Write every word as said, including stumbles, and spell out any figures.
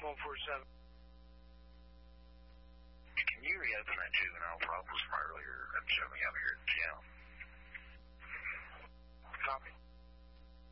one four seven. Can you reopen that juvenile problems from earlier and show me over here at the jail?